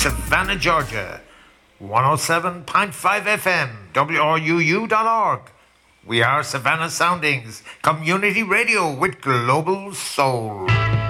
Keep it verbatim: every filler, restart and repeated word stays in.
Savannah, Georgia. one oh seven point five F M, W R U U dot org. We are Savannah Soundings, community radio with global soul.